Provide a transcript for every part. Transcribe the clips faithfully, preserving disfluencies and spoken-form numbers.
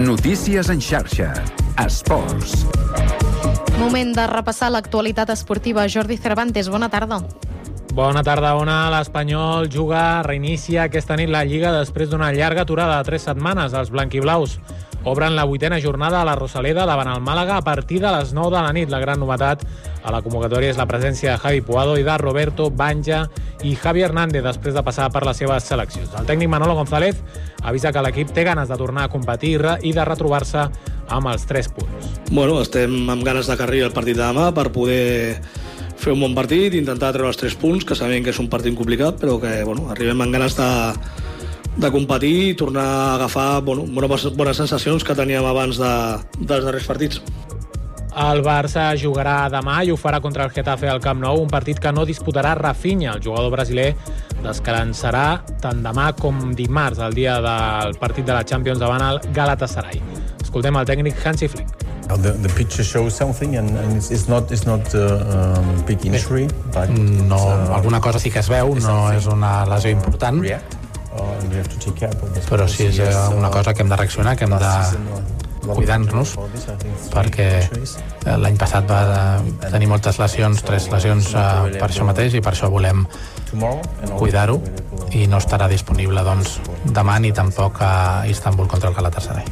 Notícies en xarxa. Esports. Moment de repassar l'actualitat esportiva. Jordi Cervantes, bona tarda. Bona tarda, Ona. L'Espanyol juga, reinicia aquesta nit la Lliga després d'una llarga aturada de tres setmanes. Els blanquiblaus obren la vuitena jornada a la Rosaleda davant el Màlaga a partir de les nou de la nit. La gran novetat a la convocatòria és la presència de Javi Puado i de Roberto Banja i Javi Hernández després de passar per les seves seleccions. El tècnic Manolo González avisa que l'equip té ganes de tornar a competir i de retrobar-se amb els tres punts. Bueno, estem amb ganes de que arribi el partit de demà per poder fer un bon partit, intentar treure els tres punts, que sabem que és un partit complicat, però que bueno, arribem amb ganes de, de competir i tornar a agafar bueno, bones, bones sensacions que teníem abans de, dels darrers partits. El Barça jugarà demà i ho farà contra el Getafe al Camp Nou, un partit que no disputarà Rafinha. El jugador brasiler descansarà tant demà com dimarts, el dia del partit de la Champions davant el Galatasaray. Escoltem el tècnic Hansi Flick. The, the picture shows something and, and it's, it's not, it's not uh, um, big injury, but no, uh, alguna cosa sí que es veu, no és una lesió important, react, uh, and we have to take care of this. Però sí és una cosa que hem de reaccionar, que hem de cuidar-nos, perquè l'any passat va tenir moltes lesions, tres lesions uh, per això mateix, i per això volem cuidar-ho, i no estarà disponible doncs, demà ni tampoc a Istanbul contra el Galatasaray.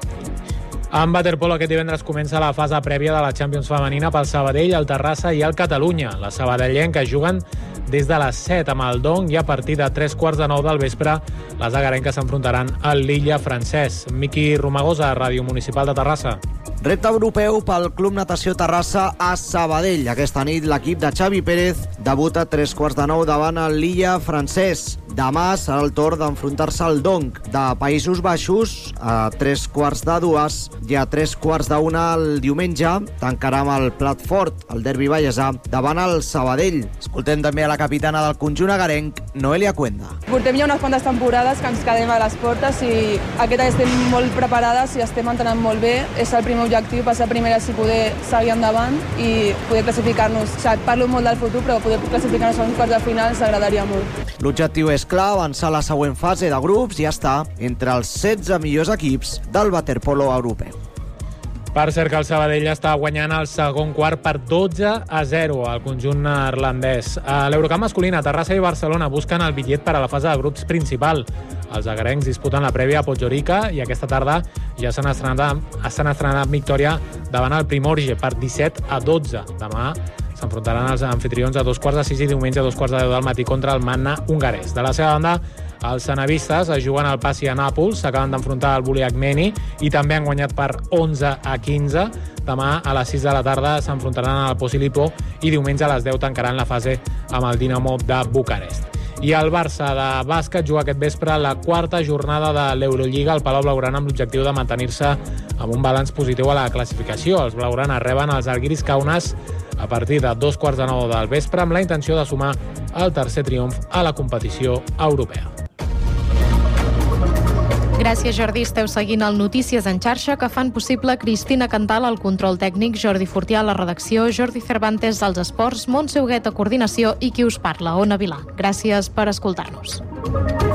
En waterpolo aquest divendres comença la fase prèvia de la Champions femenina pel Sabadell, el Terrassa i el Catalunya. Les sabadellenques juguen des de les set amb el Dong i a partir de tres quarts de nou del vespre les agarenques s'enfrontaran al Lilla francès. Miqui Romagosa, Ràdio Municipal de Terrassa. Repte europeu pel Club Natació Terrassa a Sabadell. Aquesta nit l'equip de Xavi Pérez debuta a tres quarts de nou davant el Lilla francès. Demà serà el torn d'enfrontar-se al Dong de Països Baixos a tres quarts de dues i a tres quarts d'una el diumenge tancarà amb el plat fort, el derbi ballesà, davant el Sabadell. Escoltem també a la capitana del conjunt agarenc, Noelia Cuenda. Portem ja unes quantes temporades que ens quedem a les portes i aquest any estem molt preparades i estem entrenant molt bé. És el primer objectiu, passar primera si poder seguir endavant i poder classificar-nos. O sigui, parlo molt del futur, però poder classificar-nos a uns quarts de final ens agradaria molt. L'objectiu és clar, avançar a la següent fase de grups i estar entre els setze millors equips del waterpolo europeu. Per cert que el Sabadell està guanyant el segon quart per dotze a zero al conjunt neerlandès. A l'Eurocamp masculina, Terrassa i Barcelona busquen el bitllet per a la fase de grups principal. Els agarencs disputen la prèvia a Podgorica i aquesta tarda ja s'han estrenat, s'han estrenat victòria davant el Primorje per disset a dotze. Demà s'enfrontaran els anfitrions a dos quarts de sis i diumenge a dos quarts de deu del matí contra el Manna hongarès. De la seva banda, els senavistes es juguen al Passi a Nàpols, s'acaben d'enfrontar al Buliacmeni i també han guanyat per onze a quinze. Demà a les sis de la tarda s'enfrontaran al Posillipo i diumenge a les deu tancaran la fase amb el Dinamo de Bucarest. I el Barça de bàsquet juga aquest vespre la quarta jornada de l'Eurolliga al Palau Blaugrana amb l'objectiu de mantenir-se amb un balanç positiu a la classificació. Els blaugrana reben els Žalgiris Kaunas a partir de dos quarts de nou del vespre amb la intenció de sumar el tercer triomf a la competició europea. Gràcies, Jordi. Esteu seguint el Notícies en xarxa que fan possible Cristina Cantal al control tècnic, Jordi Fortià a la redacció, Jordi Cervantes als esports, Montse Huguet a coordinació i qui us parla, Ona Vilà. Gràcies per escoltar-nos.